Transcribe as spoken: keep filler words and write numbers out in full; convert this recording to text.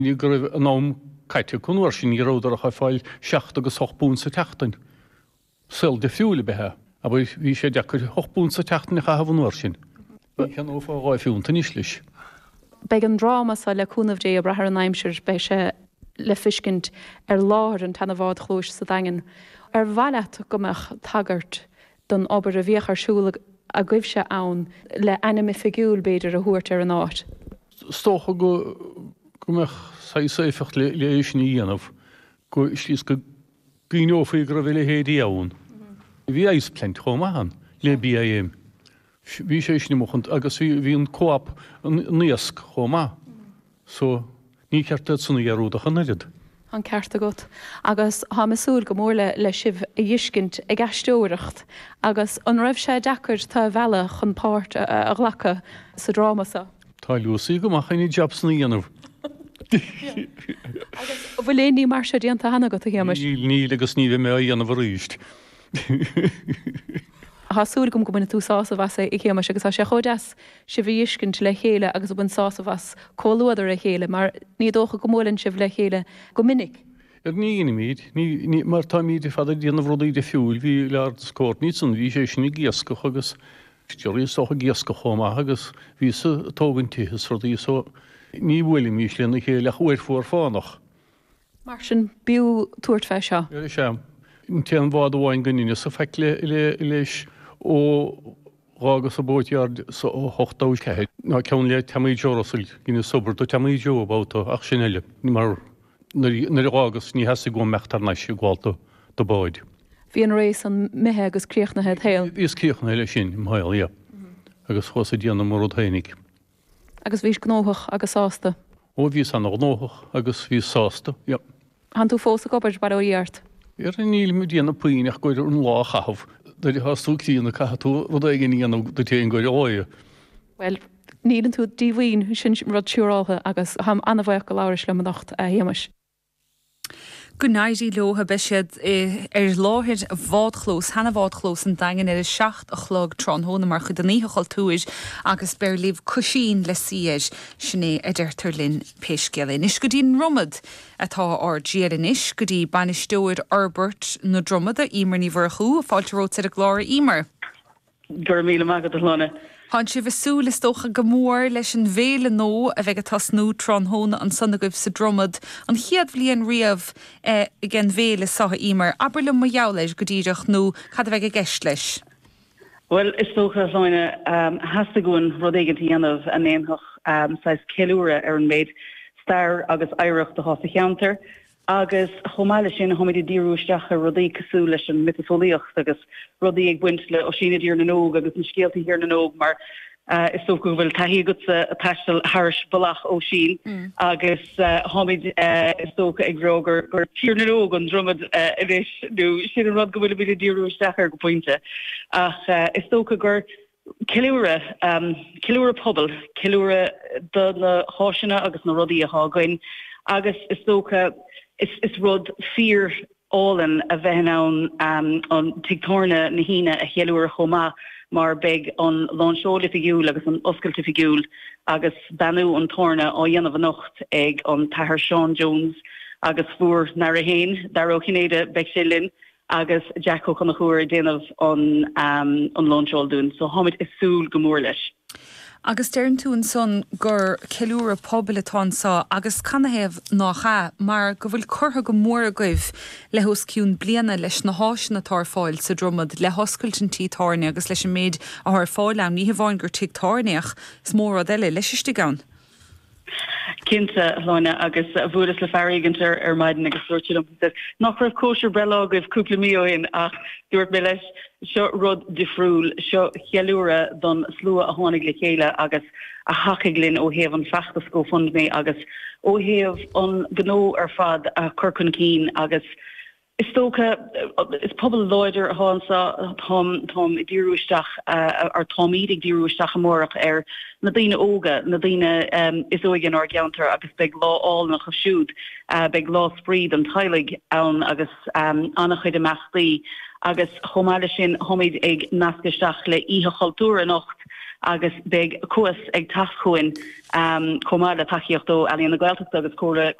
Ní gur raibh an nám caiite chunúir sin ní ródar a cha fáil seacht agus hochbún sa teachtain. Sil de fiúla bethe, a bhí sé deachar hochbún sa teachtain a chahabhnúir sin. Chean ó fá gáid fiúnta níos leis. Beag an dráma sa le cúnamh dé a brethar an aimseir be se le fiscint ar láthir an tanna bhád chlóis sa dagan. Ar bhaileat gomach tagart don obair a bhíoch arsúla a gcuibh se ann le anime figiúil beidir a thuairt ar an áit. Stócha go gomach saífecht le éis ní dhéanamh go slís go gíneofaí gur bhfuil héadí ann. Bhí éisplint chomahan le bí a éim. Bhí sé sin mochant agus bhí an coap an níosc chomá. So ní ceart sanna dhearúdach an irid. An ceart agat. Agus há masúil go mór le le sibh a dhiiscint ag gastóireacht agus an raibh sé deacart tá bhela chun páirt a ghlacha sa drámasa. Tá luasaí go mach ní jobs na dhéanamh. Agus bhfuil éoní mar sé díanta hana go a chéimeis. Ní agus ní bheith mé a dhéanamh ríist. Thásúil gom go buna tú sása bhasa i chéimeis agus tá sé chodas si bhí dhiiscint le chéile agus bun sása bhas cóúidir a chéile, mar ní dócha go mólinn sibh le chéile go minic. Er ní míid, ní mar tá míid i fada díanamh rudaí de fiúil, bhí lear scót ní san bhí sé sin i giascach agus teorí socha giascach chomá agus bhí sa tógann tíhas rudaí so ní bhfuil mís lena chéile chuir fuair fánach. Mar sin bíú túirt fé seo. Ar sem. Téan bhád bháin ganine sa feic le leis ó rágus a bóteard sa hochtá ceid. Ná ceann le teí deorasúil gine sobar do teí deo báta ach sin eile, ní mar nar rágus ní heasa go mechttar na sé gháilta do báid. Bhí an rééis an mithe agus críochnathe théil. Bhís críochna eile sin im hail, ia. Agus chuasa díanana mar thénig. Agus bhís gnóthach agus sásta. Ó bhís an gnóthach agus bhís sásta, ia. Han tú fósa gobair bar óíart. Ar an níl mu díanana puoineach goir an lá chahabh. Dar hasú tíanana caitú rud ag gníanana do téon goir óide. Well, nílann tú díomhaoin sin rud siúrátha agus ham anna bhaith go láiris le nacht a dhéimeis. Go naidí lotha be siad ar láthir bhádchlós, hena bhádchlós an dagan ar seacht a chlog tronthóna mar chud anítheáil túis agus bear líomh cosín le siad sinné a deirtar linn péiscealainn. Is go dtíon rumad atá á déanis go dtí banisteúir Albert na dromad a imar ní bharchú a fáilterót ar a gláir imar. Gur míle magad a lona. Han si bheitsú le tócha go mór leis an bhéle nó a bheith a tasnú tronthóna an sonnagah sa dromad an chiad bblion riamh i gin bhéle satha imar. Aber le mo jou leis go díireach nó cad a bheith a gceist leis? Well, is tócha láine um, hasasta gún rud éigen tíanamh a néonthach um, sais ceúra ar an méid stair agus éireacht a hása cheantar. Agus chomáile sin thoid díúisteach a rudaí cosú leis an mitafólíocht agus rudaí ag buint le ó sinna díar na nóg agus an scéalta hir na nóg mar uh, is so go bhfuil taí go a taistal Harris balach ó sin mm. agus uh, thoid uh, is tócha ag rógur gur tíar na nóg an dromad uh, iris nó sin an rud go bhfuil bit díúisteach ar go pointe ach uh, is tócha gur Kilúra um, Kilúra pobl Kilúra do na háisina agus na rudaí a hágain agus is tócha Is is rud fear álan a bheithnán um, an tictorna na hína a cheúir chomá mar beg an láseola figiúil agus an oscailte figiúil agus banú an torna á dhéanamh nocht ag an Tahar Sean Jones agus fuair nar a héin dar ó chinnéide beg sé linn agus Jacko chun chuair déanamh an um, an láseol dún, so háid is súl go mór leis. Agus dearn tú an son gur ceúra pobl atá agus cannahéamh nácha mar go bhfuil curtha go mór a goibh le hosciún bliana leis na háisina tar fáil sa dromad le hoscailt an títáne agus leis an méid a th fáil am ní bháin gur títáneach is mór a deile leis istí gan. Cinnte láine agus bhuadas le feargantar ar maidin agus suirtúm nach raibh cóisiir brela goibh cúpla míoin ach dúirt mé leis seo rud difriúil seo chealúra don slua a tháinig le chéile agus a hacaglinn ó héamh an feachtas go fund mé agus ó héamh an gnó ar fad a curcun cín agus Is stoka is pobl loider hása tom tom dieúisteach ar tomidig dieúisteach amórach ar na dine óga na dine um, is oigen or geanter agus big lá all nach chasúd uh, big lá spríd an teilig an agus um, annach chuide meachtaí agus chomáile sin homid ag nascaisteach le ihe cultúra nocht agus big cuas ag taschoin um, chomáile taíochtó a na gailteach agus córa